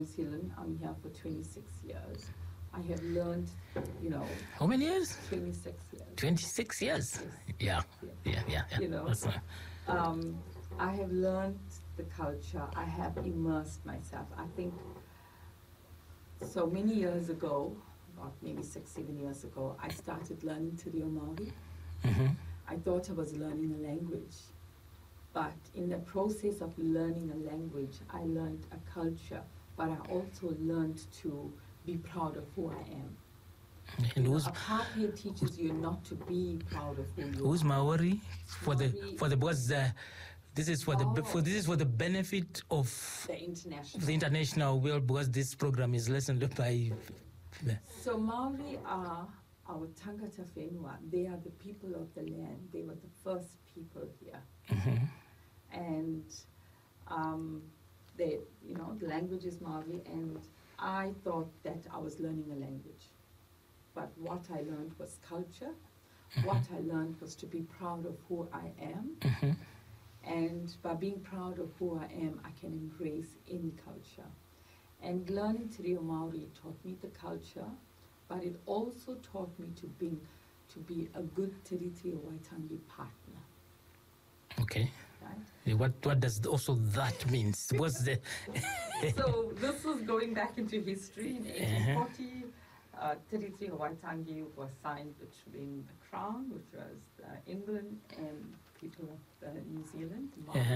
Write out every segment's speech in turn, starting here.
New Zealand. I'm here for 26 years. I have learned, How many years? 26 years. 26 years? Yes. Yeah. You know, I have learned the culture. I have immersed myself. I think so many years ago, about maybe 6-7 years ago, I started learning Te Reo Māori. I thought I was learning a language. But in the process of learning a language, I learned a culture, but I also learned to be proud of who I am. And apartheid teaches you not to be proud of who you who's are. Maori? For the because this is for the benefit of The international. the international world, because this program is listened by. So Maori are our tangata whenua. They are the people of the land. They were the first people here. And the language is Maori, and I thought that I was learning a language. But what I learned was culture. What I learned was to be proud of who I am. And by being proud of who I am, I can embrace any culture. And learning Te Reo Māori taught me the culture, but it also taught me to be a good Te Reo Waitangi partner. Okay. Right? What does also that means? What's the? So this was going back into history. In 1840, Te Reo Waitangi was signed between the Crown, which was England, and people of New Zealand.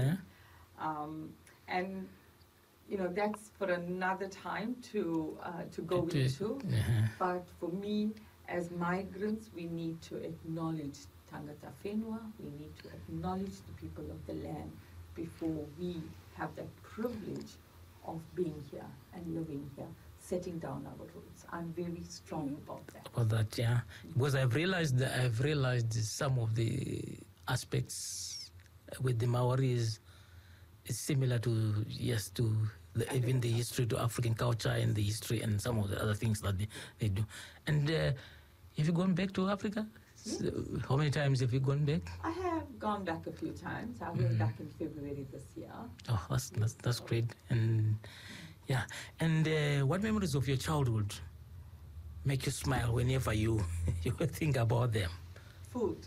And that's for another time to go into. But for me, as migrants, we need to acknowledge tangata whenua. We need to acknowledge the people of the land before we have that privilege of being here and living here, setting down our roots. I'm very strong about that. About that, yeah. Because I've realized some of the aspects with the Maoris is similar to even the history to African culture and the history and some of the other things that they do. And have you gone back to Africa? Yes. So how many times have you gone back? I have gone back a few times. I went back in February this year. Oh, that's great. And yeah. And what memories of your childhood make you smile whenever you think about them? Food.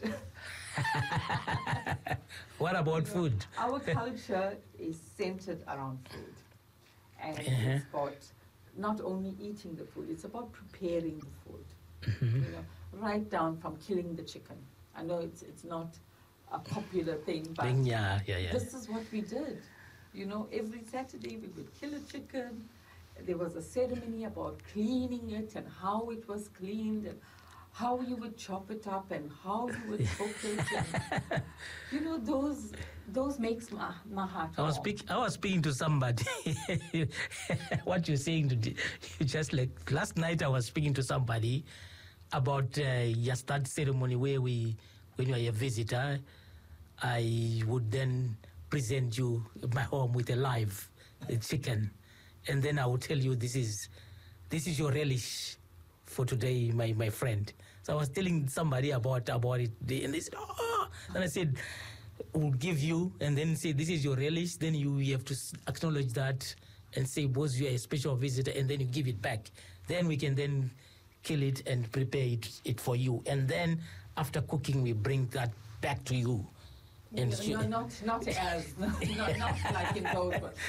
What about food? Our culture is centered around food. And it's about not only eating the food, it's about preparing the food. Right down from killing the chicken. I know it's not a popular thing, but this is what we did. Every Saturday we would kill a chicken. There was a ceremony about cleaning it and how it was cleaned and how you would chop it up and how you would cook it. And, those makes my heart warm. I was speaking to somebody. What you're saying just like last night, I was speaking to somebody about Yastad ceremony where when you are a visitor, I would then present you my home with a live chicken, and then I would tell you this is your relish for today, my friend. So I was telling somebody about it, and they said, oh, and I said, we'll give you, and then say this is your relish. Then you have to acknowledge that and say, boss, you are a special visitor, and then you give it back. Then we can then kill it and prepare it for you, and then after cooking, we bring that back to you. And not as not like in those, but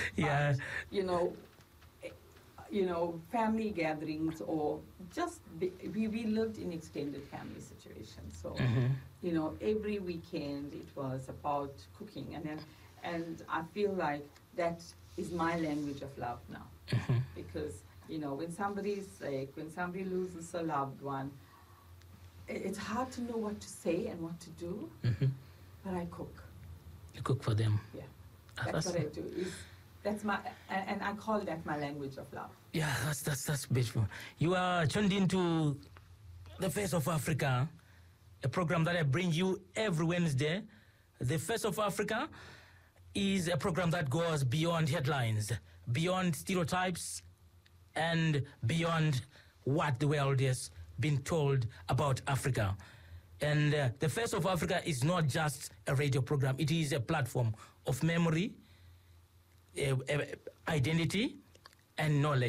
family gatherings, or just we lived in extended family situations. So every weekend it was about cooking, and I feel like that is my language of love now, because when somebody is sick, when somebody loses a loved one, it's hard to know what to say and what to do, but I cook. You cook for them. Yeah, that's what I do. That's and I call that my language of love. Yeah, that's beautiful. You are tuned into The Face of Africa, a program that I bring you every Wednesday. The Face of Africa is a program that goes beyond headlines, beyond stereotypes, and beyond what the world has been told about Africa. And The Face of Africa is not just a radio program. It is a platform of memory, identity, and knowledge.